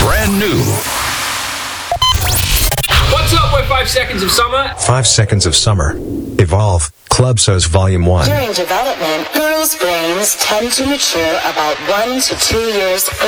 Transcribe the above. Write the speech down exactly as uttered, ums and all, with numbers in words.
brand new. What's up with Five Seconds of Summer? Five Seconds of Summer. Evolve. Clubsos Volume one. During development, girls' brains tend to mature about one to two years